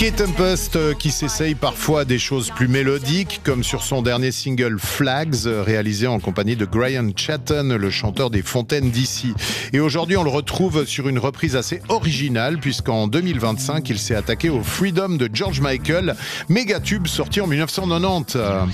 Kate Tempest qui s'essaye parfois à des choses plus mélodiques, comme sur son dernier single Flags, réalisé en compagnie de Brian Chatton, le chanteur des Fontaines d'ici. Et aujourd'hui, on le retrouve sur une reprise assez originale, puisqu'en 2025, il s'est attaqué au Freedom de George Michael, méga tube sorti en 1990.